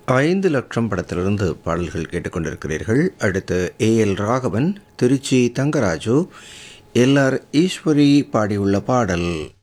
5 லட்சம் படத்திலிருந்து பாடல்கள் கேட்டுக்கொண்டிருக்கிறீர்கள். அடுத்து ஏஎல் ராகவன், திருச்சி தங்கராஜு, எல்ஆர் ஈஸ்வரி பாடியுள்ள பாடல்.